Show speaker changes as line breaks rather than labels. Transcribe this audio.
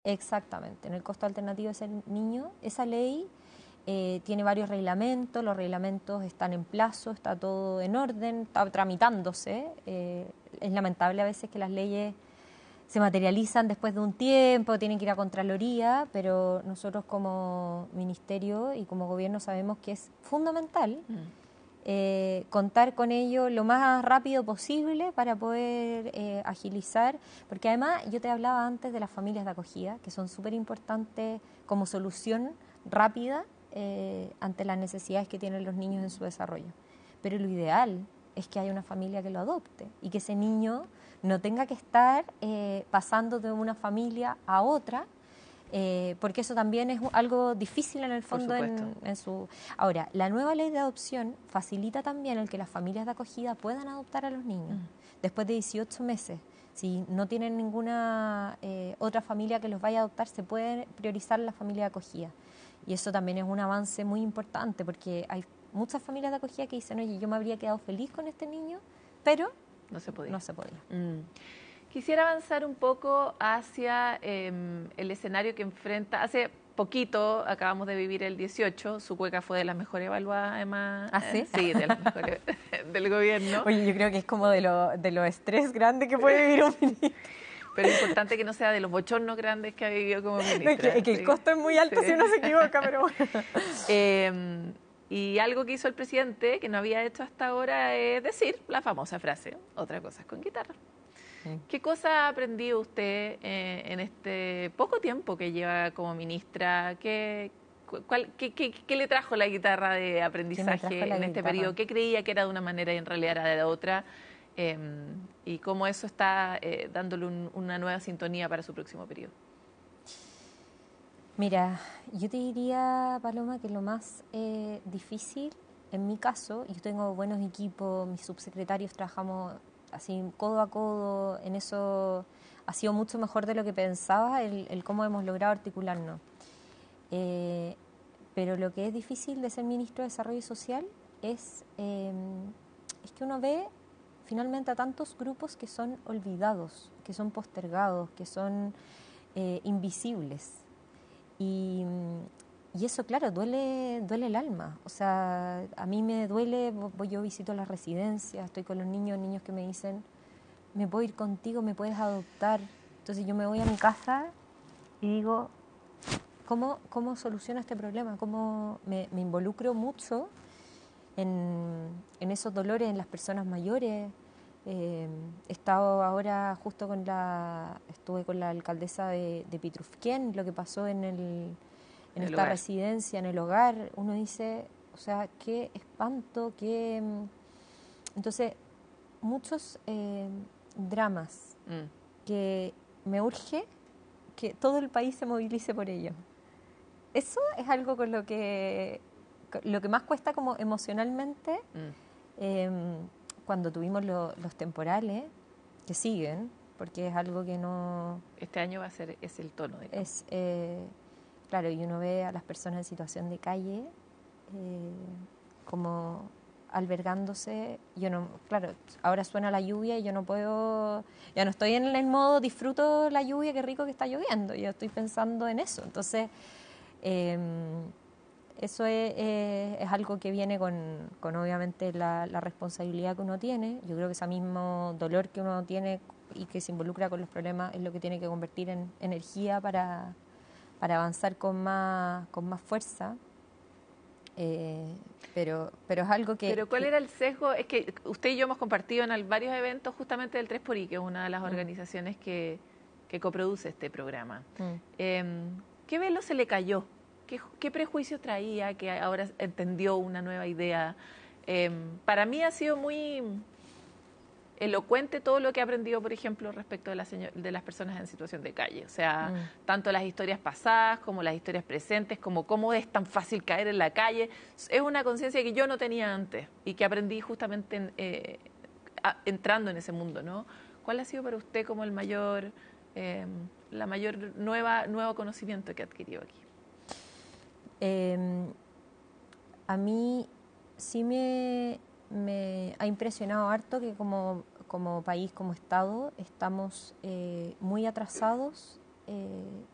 Exactamente, en el costo alternativo de ser niño, esa ley tiene varios reglamentos, los reglamentos están en plazo, está todo en orden, está tramitándose. Es lamentable a veces que las leyes se materializan después de un tiempo, tienen que ir a Contraloría, pero nosotros como ministerio y como gobierno sabemos que es fundamental contar con ello lo más rápido posible para poder agilizar, porque además yo te hablaba antes de las familias de acogida, que son súper importantes como solución rápida ante las necesidades que tienen los niños en su desarrollo. Pero lo ideal es que haya una familia que lo adopte y que ese niño no tenga que estar pasando de una familia a otra, porque eso también es algo difícil en el fondo en su... Ahora, la nueva ley de adopción facilita también el que las familias de acogida puedan adoptar a los niños después de 18 meses. Si no tienen ninguna otra familia que los vaya a adoptar, se puede priorizar la familia de acogida. Y eso también es un avance muy importante, porque hay muchas familias de acogida que dicen, oye, yo me habría quedado feliz con este niño, pero
no se podía.
No se podía.
Quisiera avanzar un poco hacia el escenario que enfrenta. Hace poquito acabamos de vivir el 18, su cueca fue de las mejores evaluadas, además.
¿Ah, sí?
Sí, de las mejores del gobierno.
Oye, yo creo que es como de lo estrés grande que puede vivir un ministro.
Pero es importante que no sea de los bochornos grandes que ha vivido como ministra.
Que el costo es muy alto si uno se equivoca, pero
bueno. Y algo que hizo el presidente, que no había hecho hasta ahora, es decir la famosa frase, otra cosa es con guitarra. ¿Qué cosa ha aprendido usted en este poco tiempo que lleva como ministra? ¿Qué le trajo la guitarra de aprendizaje en este periodo? ¿Qué creía que era de una manera y en realidad era de otra? Y cómo eso está dándole una nueva sintonía para su próximo periodo.
Mira, yo te diría, Paloma, que lo más difícil, en mi caso, yo tengo buenos equipos, mis subsecretarios trabajamos así codo a codo, en eso ha sido mucho mejor de lo que pensaba el cómo hemos logrado articularnos. Pero lo que es difícil de ser ministro de Desarrollo Social es que uno ve finalmente a tantos grupos que son olvidados, que son postergados, que son invisibles. Y eso, claro, duele el alma. O sea, a mí me duele, yo visito las residencias, estoy con los niños que me dicen, me puedo ir contigo, me puedes adoptar. Entonces yo me voy a mi casa y digo, ¿cómo soluciono este problema? ¿Cómo me involucro mucho en esos dolores, en las personas mayores? He estado ahora justo estuve con la alcaldesa de Pitrufquén, lo que pasó en esta residencia, en el hogar. Uno dice, o sea, qué espanto, qué... Entonces, muchos dramas que me urge que todo el país se movilice por ello. Eso es algo con lo que más cuesta como emocionalmente cuando tuvimos los temporales que siguen, porque es algo que no...
Este año es el tono.
Es, claro, y uno ve a las personas en situación de calle como albergándose. Yo no, claro, ahora suena la lluvia y yo no puedo, ya no estoy en el modo disfruto la lluvia, qué rico que está lloviendo, yo estoy pensando en eso. Entonces, eso es algo que viene con obviamente la responsabilidad que uno tiene. Yo creo que ese mismo dolor que uno tiene y que se involucra con los problemas es lo que tiene que convertir en energía para avanzar con más fuerza. Pero es algo que...
Pero ¿cuál era el sesgo? Es que usted y yo hemos compartido en varios eventos justamente del 3xI, que es una de las organizaciones que coproduce este programa. ¿Qué velo se le cayó? ¿Qué prejuicio traía que ahora entendió una nueva idea? Para mí ha sido muy elocuente todo lo que he aprendido, por ejemplo, respecto de las personas en situación de calle. O sea, tanto las historias pasadas como las historias presentes, como cómo es tan fácil caer en la calle. Es una conciencia que yo no tenía antes y que aprendí justamente entrando en ese mundo, ¿no? ¿Cuál ha sido para usted como la mayor nuevo conocimiento que ha adquirido aquí?
A mí sí me ha impresionado harto que como país, como Estado, estamos muy atrasados